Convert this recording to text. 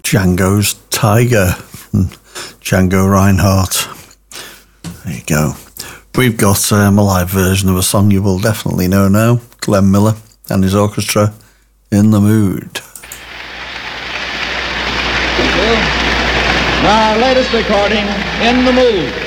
Django's Tiger from Django Reinhardt. There you go. We've got a live version of a song you will definitely know now. Glenn Miller and his orchestra, In the Mood. Our latest recording, In the Mood.